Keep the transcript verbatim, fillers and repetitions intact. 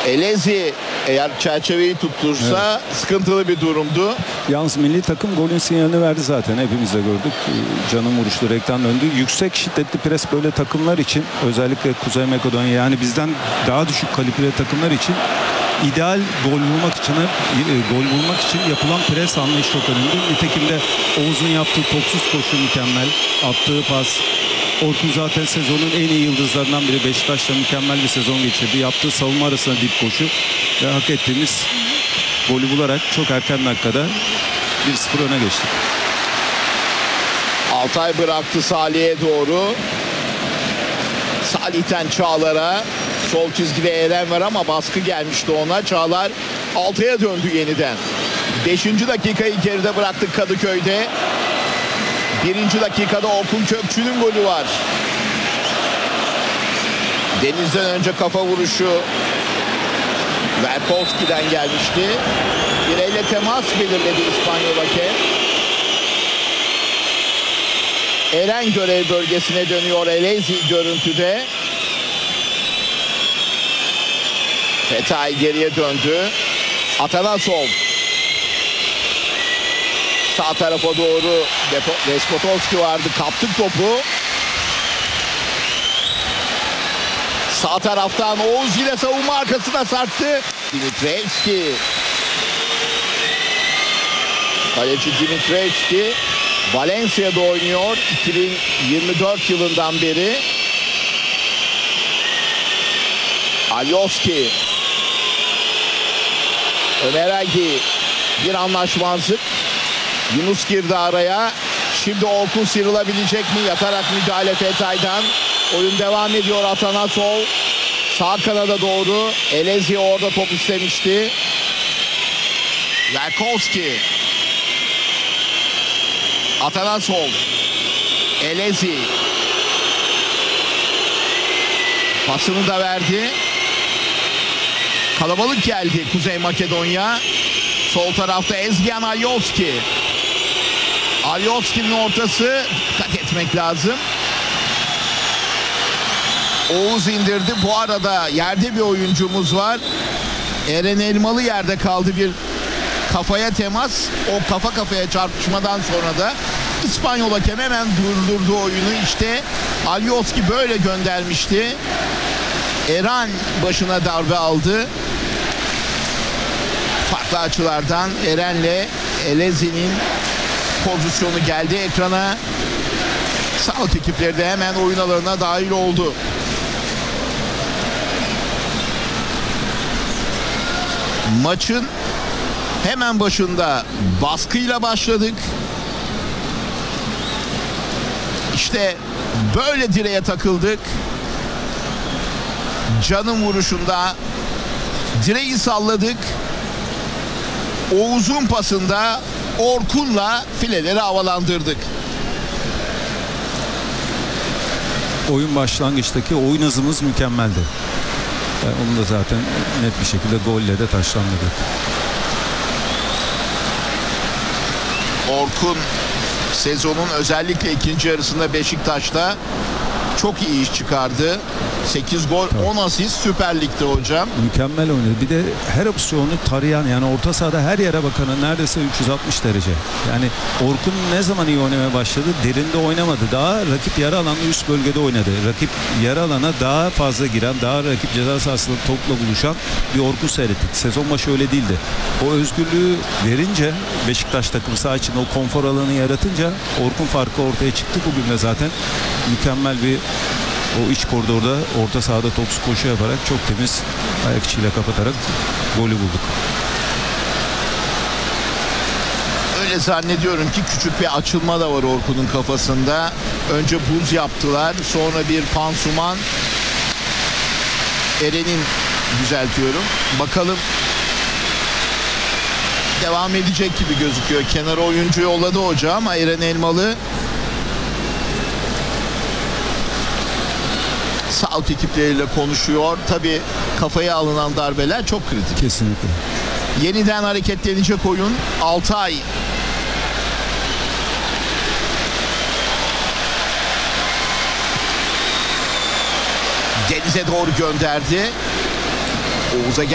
Elezi eğer çerçeveyi tuttursa evet, sıkıntılı bir durumdu. Yalnız milli takım golün sinyalini verdi zaten. Hepimiz de gördük. Canım vuruştu, rekten döndü. Yüksek şiddetli pres böyle takımlar için, özellikle Kuzey Makedonya, yani bizden daha düşük kalibre takımlar için ideal gol bulmak için gol bulmak için yapılan pres anlayışı çok önemli. Nitekim de Oğuz'un yaptığı topsuz koşu mükemmel. Attığı pas. Orkun zaten sezonun en iyi yıldızlarından biri. Beşiktaş'ta mükemmel bir sezon geçirdi. Yaptığı savunma arasında dip koşu ve hak ettiğimiz golü bularak çok erken dakikada bir sıfır öne geçtik. Altay bıraktı Salih'e doğru. Salih'ten Çağlar'a. Sol çizgide Eren var ama baskı gelmişti ona. Çağlar Altay'a döndü yeniden. Beşinci dakikayı geride bıraktık Kadıköy'de. Birinci dakikada Orkun Kökçü'nün golü var. Deniz'den önce kafa vuruşu Verkovski'den gelmişti. Bireyle temas belirledi İspanyol hakem. Eren görev bölgesine dönüyor. Elezi görüntüde. Fetay geriye döndü. Atanasov. Sağ tarafa doğru Despotovski vardı. Kaptık topu. Sağ taraftan Oğuz ile savunma arkasına sarktı. Dimitrevski. Kaleci Dimitrevski Valencia'da oynuyor. iki bin yirmi dört yılından beri. Alioski. Ömer Agi. Bir anlaşmazlık. Yunus girdi araya. Şimdi Orkun sıyrılabilecek mi? Yatarak müdahale Fetay'dan. Oyun devam ediyor. Atanasov sağ kanada doğru. Elezi orada top istemişti. Verkovski. Atanasov. Elezi. Pasını da verdi. Kalabalık geldi Kuzey Makedonya. Sol tarafta Ezgian Alioski. Alioski'nin ortası, dikkat etmek lazım. Oğuz indirdi. Bu arada yerde bir oyuncumuz var. Eren Elmalı yerde kaldı, bir kafaya temas. O kafa kafaya çarpışmadan sonra da İspanyol hakem hemen durdurdu oyunu. İşte Alioski böyle göndermişti. Eren başına darbe aldı. Farklı açılardan Eren'le Elezi'nin pozisyonu geldi ekrana. Sağlık ekipleri de hemen oyun alanına dahil oldu. Maçın hemen başında baskıyla başladık. İşte böyle direğe takıldık. Canım vuruşunda direği salladık. Oğuz'un pasında Orkun'la fileleri havalandırdık. Oyun başlangıçtaki oyun hızımız mükemmeldi. Yani onu da zaten net bir şekilde golle de taşlandırdık. Orkun sezonun özellikle ikinci yarısında Beşiktaş'ta çok iyi iş çıkardı. sekiz gol, evet, on asist, Süper Lig'de hocam. Mükemmel oynadı. Bir de her opsiyonu tarayan, yani orta sahada her yere bakanın neredeyse üç yüz altmış derece. Yani Orkun ne zaman iyi oynamaya başladı? Derinde oynamadı. Daha rakip yarı alanda üst bölgede oynadı. Rakip yarı alana daha fazla giren, daha rakip ceza sahasında topla buluşan bir Orkun seyrettik. Sezon başı öyle değildi. O özgürlüğü verince Beşiktaş takımı saha içinde o konfor alanı yaratınca Orkun farkı ortaya çıktı. Bugün de zaten mükemmel bir o iç koridorda orta sahada topsuz koşu yaparak çok temiz ayak içiyle kapatarak golü bulduk. Öyle zannediyorum ki küçük bir açılma da var Orkun'un kafasında. Önce buz yaptılar, sonra bir pansuman. Eren'in, düzeltiyorum. Bakalım devam edecek gibi gözüküyor. Kenara oyuncu yolladı hoca ama Eren Elmalı sağlık ekipleriyle konuşuyor. Tabii kafaya alınan darbeler çok kritik. Kesinlikle. Yeniden hareketlenecek oyun. Altay. Deniz'e doğru gönderdi. Oğuz'a